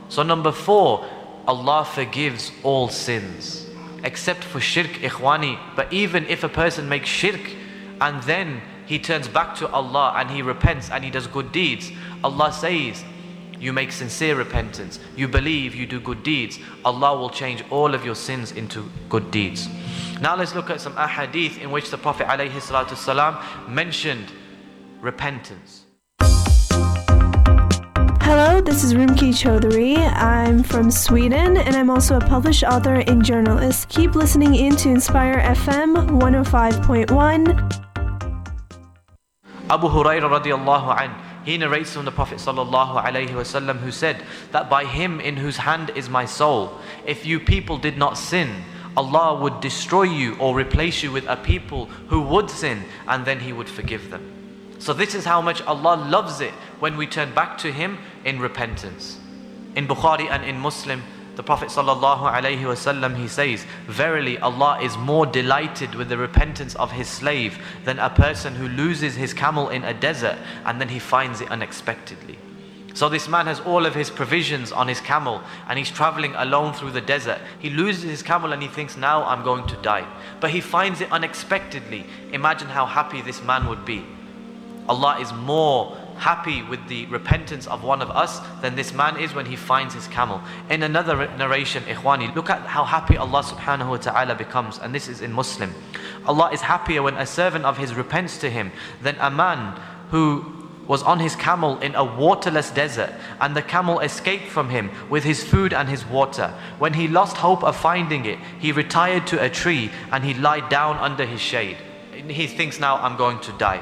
So number 4, Allah forgives all sins, except for shirk, ikhwani. But even if a person makes shirk and then he turns back to Allah and he repents and he does good deeds, Allah says, you make sincere repentance, you believe, you do good deeds, Allah will change all of your sins into good deeds. Now let's look at some ahadith in which the Prophet ﷺ mentioned repentance. Hello, this is Rumki Chaudhary. I'm from Sweden and I'm also a published author and journalist. Keep listening in to Inspire FM 105.1. Abu Hurairah radiallahu anhu, he narrates from the Prophet sallallahu alaihi wasallam, who said that by him in whose hand is my soul, if you people did not sin, Allah would destroy you or replace you with a people who would sin, and then He would forgive them. So this is how much Allah loves it when we turn back to Him in repentance. In Bukhari and in Muslim, the Prophet sallallahu alaihi wasallam, he says, verily Allah is more delighted with the repentance of His slave than a person who loses his camel in a desert and then he finds it unexpectedly. So this man has all of his provisions on his camel and he's traveling alone through the desert. He loses his camel and he thinks, now I'm going to die. But he finds it unexpectedly. Imagine how happy this man would be. Allah is more happy with the repentance of one of us than this man is when he finds his camel. In another narration, ikhwani, look at how happy Allah subhanahu wa ta'ala becomes, and this is in Muslim. Allah is happier when a servant of His repents to Him than a man who was on his camel in a waterless desert and the camel escaped from him with his food and his water. When he lost hope of finding it, he retired to a tree and he lied down under his shade. He thinks, now I'm going to die.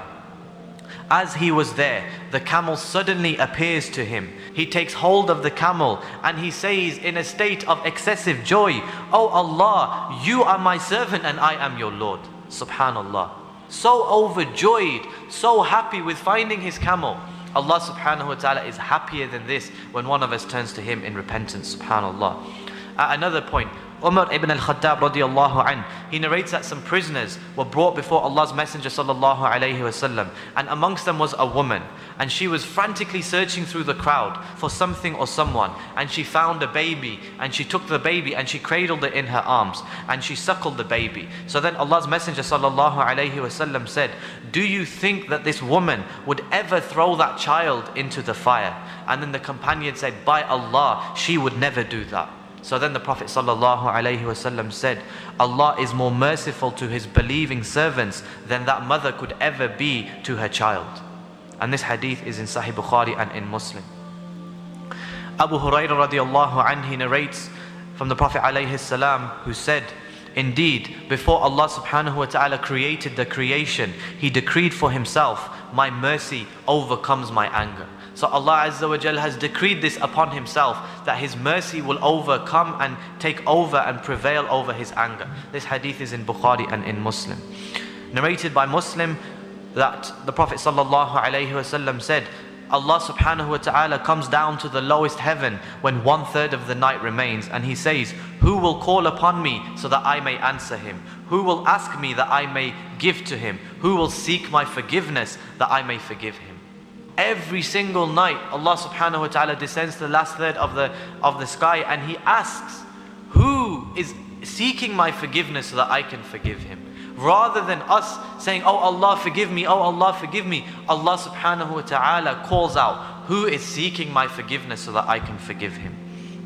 As he was there, the camel suddenly appears to him. He takes hold of the camel and he says in a state of excessive joy, "Oh Allah, you are my servant and I am your Lord." Subhanallah. So overjoyed, so happy with finding his camel. Allah subhanahu wa ta'ala is happier than this when one of us turns to Him in repentance. Subhanallah. At another point, Umar ibn al-Khattab radiallahu anh, he narrates that some prisoners were brought before Allah's Messenger sallallahu alayhi wasallam, and amongst them was a woman, and she was frantically searching through the crowd for something or someone, and she found a baby, and she took the baby and she cradled it in her arms, and she suckled the baby. So then Allah's Messenger sallallahu alayhi wasallam said, "Do you think that this woman would ever throw that child into the fire?" And then the companion said, "By Allah, she would never do that." So then the Prophet ﷺ said, Allah is more merciful to His believing servants than that mother could ever be to her child. And this hadith is in Sahih Bukhari and in Muslim. Abu Hurairah radiallahu anhu, he narrates from the Prophet ﷺ, who said, "Indeed, before Allah subhanahu wa ta'ala created the creation, He decreed for Himself, my mercy overcomes my anger." So Allah Azza wa Jal has decreed this upon Himself, that His mercy will overcome and take over and prevail over His anger. This hadith is in Bukhari and in Muslim. Narrated by Muslim that the Prophet sallallahu alaihi wasallam said, Allah subhanahu wa ta'ala comes down to the lowest heaven when 1/3 of the night remains, and He says, "Who will call upon me so that I may answer him? Who will ask me that I may give to him? Who will seek my forgiveness that I may forgive him?" Every single night Allah subhanahu wa ta'ala descends to the last third of the sky and He asks, who is seeking my forgiveness so that I can forgive him? Rather than us saying, "Oh Allah forgive me, oh Allah forgive me," Allah subhanahu wa ta'ala calls out, who is seeking my forgiveness so that I can forgive him?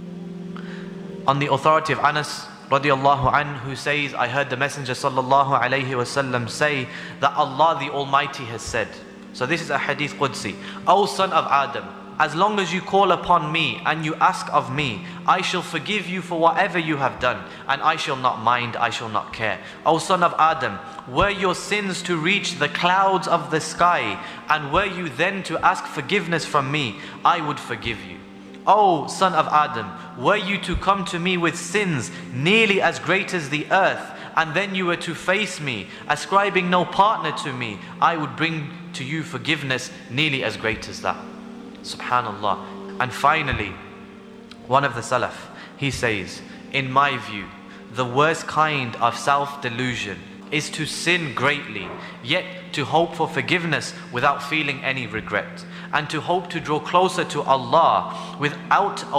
On the authority of Anas radiallahu anhu, who says, I heard the Messenger sallallahu alayhi wasallam say that Allah the Almighty has said, so this is a hadith Qudsi, "O son of Adam, as long as you call upon me and you ask of me, I shall forgive you for whatever you have done, and I shall not mind, I shall not care. O son of Adam, were your sins to reach the clouds of the sky, and were you then to ask forgiveness from me, I would forgive you. O son of Adam, were you to come to me with sins nearly as great as the earth, and then you were to face me, ascribing no partner to me, I would bring to you forgiveness nearly as great as that." Subhanallah. And finally, one of the Salaf, he says, "In my view, the worst kind of self-delusion is to sin greatly, yet to hope for forgiveness without feeling any regret, and to hope to draw closer to Allah without